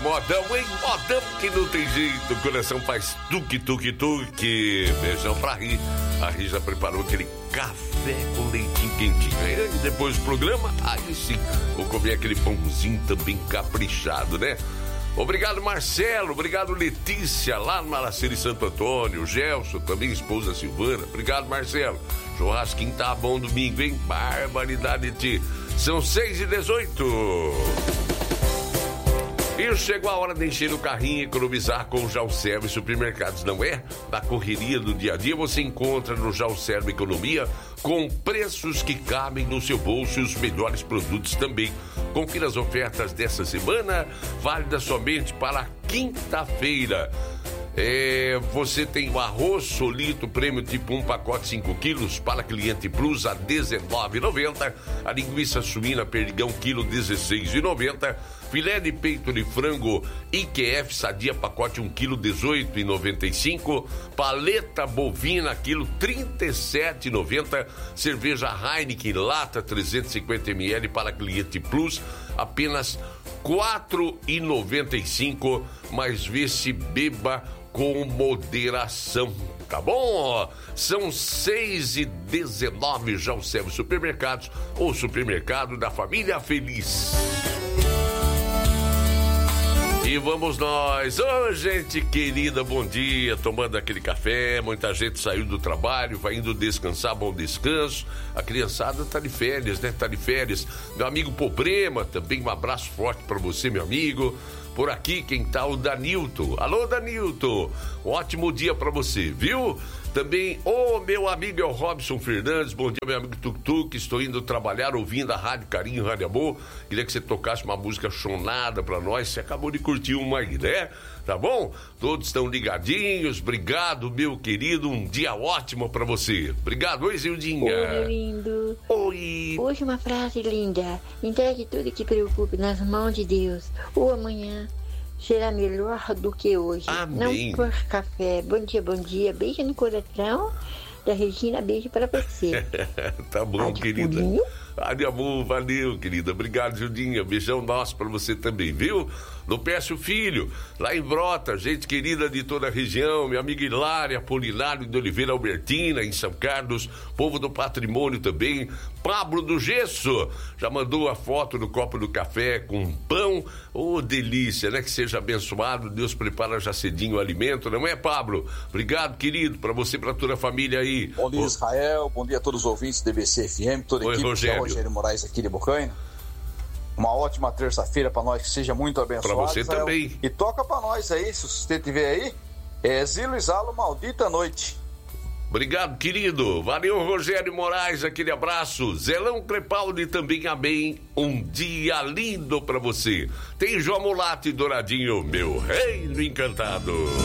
modão, hein? Modão que não tem jeito, o coração faz tuque. Beijão pra Ri. A Ri já preparou aquele café com leitinho quentinho. E depois do programa, aí sim, vou comer aquele pãozinho também caprichado, né? Obrigado, Marcelo. Obrigado, Letícia, lá no Malacir e Santo Antônio. Gelson, também esposa Silvana. Obrigado, Marcelo. Churrasquinho tá bom domingo, hein? Barbaridade de ti. São 6h18. E chegou a hora de encher o carrinho e economizar com o Jalserve Supermercados, não é? Na correria do dia a dia você encontra no Jalserve Economia com preços que cabem no seu bolso e os melhores produtos também. Confira as ofertas dessa semana, válida somente para quinta-feira. Você tem o arroz solito prêmio tipo 1 pacote 5 quilos para cliente plus a R$19,90. A linguiça suína perdigão quilo R$16,90. Filé de peito de frango IQF sadia pacote 1 quilo R$18,95. Paleta bovina quilo R$37,90. Cerveja Heineken lata 350 ml para cliente plus apenas R$4,95. Mas vê se beba com moderação, tá bom? São 6h19, já o Jalserve Supermercados, o supermercado da família feliz. E vamos nós, gente querida, bom dia, tomando aquele café, muita gente saiu do trabalho, vai indo descansar, bom descanso, a criançada tá de férias, né, meu amigo Pobrema, também um abraço forte pra você, meu amigo. Por aqui, quem tá? O Danilton. Alô, Danilton. Um ótimo dia pra você, viu? Também, meu amigo é o Robson Fernandes. Bom dia, meu amigo Tuk-Tuk. Estou indo trabalhar ouvindo a Rádio Carinho, Rádio Amor. Queria que você tocasse uma música chonada pra nós. Você acabou de curtir uma aí, né? Tá bom? Todos estão ligadinhos. Obrigado, meu querido. Um dia ótimo pra você. Obrigado. Oi, Zildinha. Oi, meu lindo. Oi. Hoje uma frase linda. Entregue tudo que preocupe nas mãos de Deus. O amanhã será melhor do que hoje. Amém. Não por café. Bom dia. Beijo no coração da Regina. Beijo pra você. Tá bom, Rádio querida. Pulinho. Rádio Amor, valeu, querida. Obrigado, Judinha. Beijão nosso pra você também, viu? No Pécio Filho, lá em Brota, gente querida de toda a região, minha amiga Hilária, Polinário de Oliveira Albertina, em São Carlos, povo do patrimônio também, Pablo do Gesso, já mandou a foto do copo do café com pão, delícia, né? Que seja abençoado, Deus prepara já cedinho o alimento, não é, Pablo? Obrigado, querido, pra você e pra toda a família aí. Bom dia, Israel, bom dia a todos os ouvintes do DBC FM, toda a equipe, Rogério Moraes aqui de Bocaina. Uma ótima terça-feira pra nós, que seja muito abençoado. Pra você Israel. também. E toca pra nós aí, se você tiver aí, Zilo e Zalo, Maldita Noite. Obrigado, querido. Valeu, Rogério Moraes, aquele abraço. Zelão Crepaldi também, amém. Um dia lindo pra você. Tem João Mulato e Douradinho, meu reino encantado.